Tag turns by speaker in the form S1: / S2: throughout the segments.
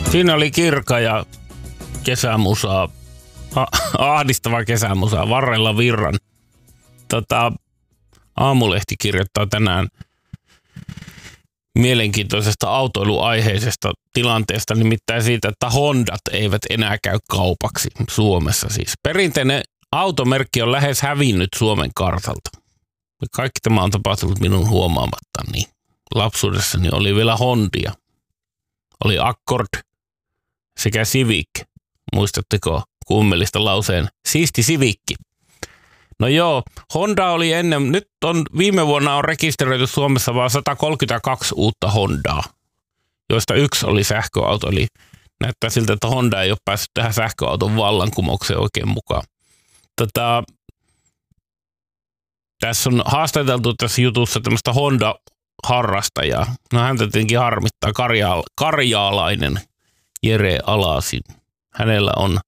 S1: Siinä oli Kirka ja kesämusaa, ahdistava kesämusaa, Varrella Virran. Aamulehti kirjoittaa tänään mielenkiintoisesta autoiluaiheisesta tilanteesta, nimittäin siitä, että Hondat eivät enää käy kaupaksi Suomessa. Siis perinteinen automerkki on lähes hävinnyt Suomen kartalta. Kaikki tämä on tapahtunut minun huomaamattani. Lapsuudessani oli vielä Hondia. Oli Accord sekä Civic. Muistatteko kummellista lauseen? Siisti Civicki. No joo, Honda oli ennen, nyt on viime vuonna on rekisteröity Suomessa vain 132 uutta Hondaa, joista yksi oli sähköauto. Eli näyttää siltä, että Honda ei ole päässyt tähän sähköauton vallankumoukseen oikein mukaan. Tässä on haastateltu tässä jutussa tämmöistä Honda-harrastajaa. No häntä tietenkin harmittaa karjaalainen Jere Alasi. Hänellä on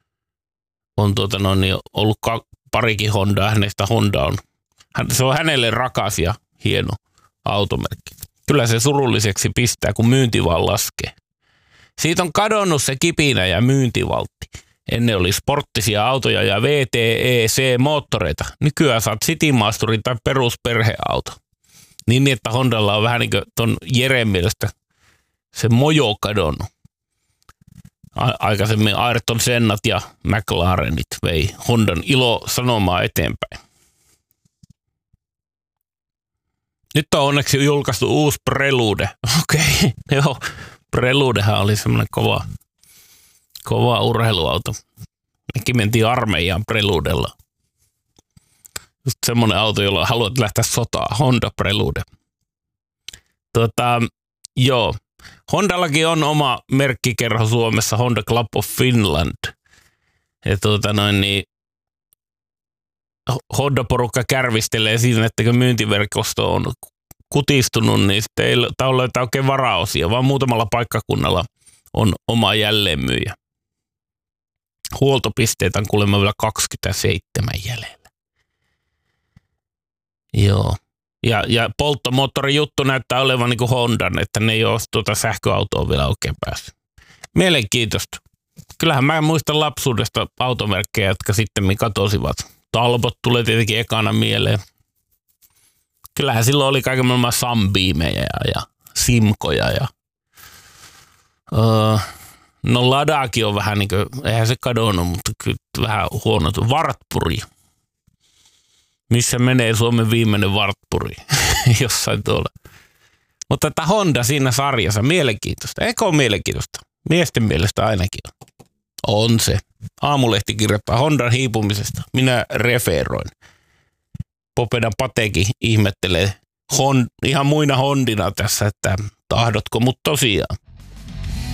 S1: ollut parikin Hondaa, hänestä Honda on. Se on hänelle rakas ja hieno automerkki. Kyllä se surulliseksi pistää, kun myynti vaan laskee. Siitä on kadonnut se kipinä ja myyntivaltti. Ennen oli sporttisia autoja ja VTEC-moottoreita. Nykyään saat Citymaasturi tai perusperheauto. Niin, että Hondalla on vähän niin kuin ton Jeren mielestä se mojo kadonnut. Aikaisemmin Ayrton Sennat ja McLarenit vei Hondan ilo-sanomaa eteenpäin. Nyt on onneksi julkaistu uusi Prelude. Okei, joo. Preludehan oli semmoinen kova urheiluauto. Mekin mentiin armeijaan Preludella. Just semmoinen auto, jolla haluat lähteä sotaan. Honda Prelude. Joo. Hondallakin on oma merkkikerho Suomessa, Honda Club of Finland. Ja Honda-porukka kärvistelee siinä, että kun myyntiverkosto on kutistunut, niin sitten ei ole oikein varaosia, vaan muutamalla paikkakunnalla on oma jälleenmyyjä. Huoltopisteitä on kuulemma vielä 27 jäljellä. Joo. Ja polttomoottorin juttu näyttää olevan niin kuin Hondan, että ne ei ole sähköautoa vielä oikein päässyt. Mielenkiintoista. Kyllähän mä muistan lapsuudesta automerkkejä, jotka sitten katosivat. Talbot tulee tietenkin ekana mieleen. Kyllähän silloin oli kaiken maailman Sunbeameja ja Simcoja ja no Ladaakin on vähän niin kuin, eihän se kadonnut, mutta kyllä vähän huono. Wartburg. Missä menee Suomen viimeinen Wartburg? Jossain tuolla. Mutta tämä Honda siinä sarjassa, mielenkiintoista. Eikö ole mielenkiintoista? Miesten mielestä ainakin on. On se. Aamulehti kirjoittaa Hondan hiipumisesta. Minä referoin. Popedan Patekin ihmettelee ihan muina Hondina tässä, että tahdotko, mutta tosiaan.